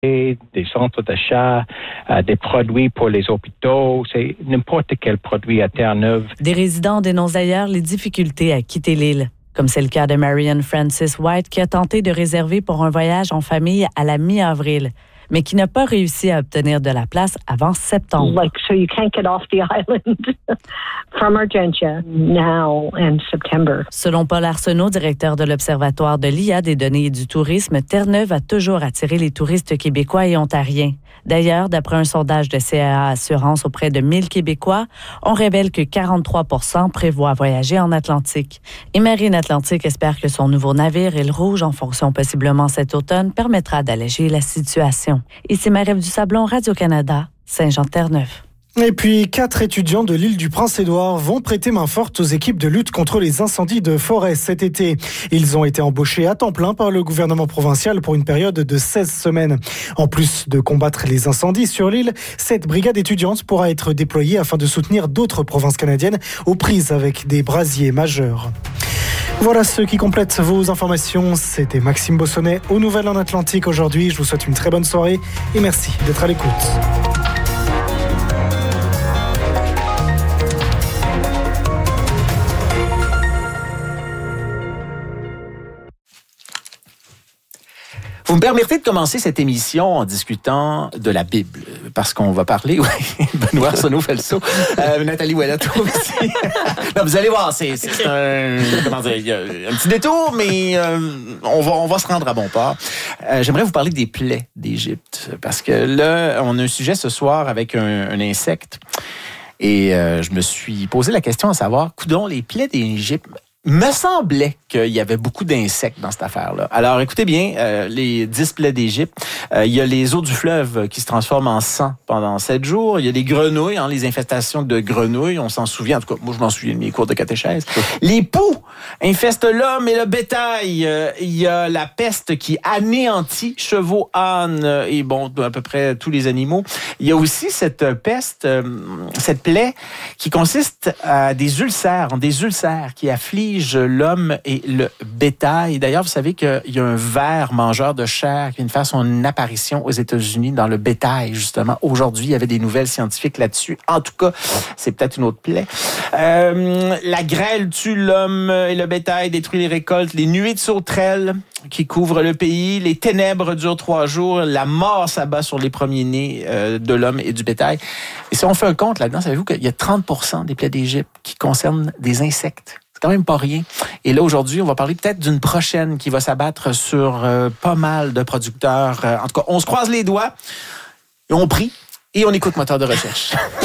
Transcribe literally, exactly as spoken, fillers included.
des centres d'achat, euh, des produits pour les hôpitaux, c'est n'importe quel produit à Terre-Neuve. Des résidents dénoncent d'ailleurs les difficultés à quitter l'île. Comme c'est le cas de Marianne Francis White, qui a tenté de réserver pour un voyage en famille à la mi-avril, mais qui n'a pas réussi à obtenir de la place avant septembre. Like, so you can't get off the island from Argentia now and September. Selon Paul Arsenault, directeur de l'Observatoire de l'I A des données et du tourisme, Terre-Neuve a toujours attiré les touristes québécois et ontariens. D'ailleurs, d'après un sondage de C A A Assurance auprès de mille Québécois, on révèle que quarante-trois pour cent prévoient voyager en Atlantique. Et Marine Atlantique espère que son nouveau navire, Île Rouge, en fonction possiblement cet automne, permettra d'alléger la situation. Ici Marie-Ève Dusablon, Radio-Canada, Saint-Jean-Terre-Neuve. Et puis, quatre étudiants de l'île du Prince-Édouard vont prêter main forte aux équipes de lutte contre les incendies de forêt cet été. Ils ont été embauchés à temps plein par le gouvernement provincial pour une période de seize semaines. En plus de combattre les incendies sur l'île, cette brigade étudiante pourra être déployée afin de soutenir d'autres provinces canadiennes aux prises avec des brasiers majeurs. Voilà ce qui complète vos informations. C'était Maxime Bossonnet aux Nouvelles en Atlantique aujourd'hui. Je vous souhaite une très bonne soirée et merci d'être à l'écoute. Vous me permettez de commencer cette émission en discutant de la Bible, parce qu'on va parler, oui, Benoît Arsenault-Felso, euh, Nathalie Ouellet aussi. Non, vous allez voir, c'est, c'est un, comment dire, il y a un petit détour, mais euh, on va, on va se rendre à bon port. Euh, j'aimerais vous parler des plaies d'Égypte, parce que là, on a un sujet ce soir avec un, un insecte, et euh, je me suis posé la question à savoir, coudonc, les plaies d'Égypte. Me semblait qu'il y avait beaucoup d'insectes dans cette affaire-là. Alors, écoutez bien, euh, les dix plaies d'Égypte, euh, il y a les eaux du fleuve qui se transforment en sang pendant sept jours. Il y a les grenouilles, hein, les infestations de grenouilles, on s'en souvient. En tout cas, moi, je m'en souviens de mes cours de catéchèse. Les poux infestent l'homme et le bétail. Euh, il y a la peste qui anéantit chevaux, ânes et, bon, à peu près tous les animaux. Il y a aussi cette peste, euh, cette plaie qui consiste à des ulcères, des ulcères qui affligent l'homme et le bétail. D'ailleurs, vous savez qu'il y a un ver mangeur de chair qui vient de faire son apparition aux États-Unis dans le bétail, justement. Aujourd'hui, il y avait des nouvelles scientifiques là-dessus. En tout cas, c'est peut-être une autre plaie. Euh, la grêle tue l'homme et le bétail, détruit les récoltes. Les nuées de sauterelles qui couvrent le pays. Les ténèbres durent trois jours. La mort s'abat sur les premiers-nés euh, de l'homme et du bétail. Et si on fait un compte là-dedans, savez-vous qu'il y a trente pour cent des plaies d'Égypte qui concernent des insectes? C'est quand même pas rien. Et là, aujourd'hui, on va parler peut-être d'une prochaine qui va s'abattre sur euh, pas mal de producteurs. Euh, en tout cas, on se croise les doigts, et on prie et on écoute Moteur de recherche.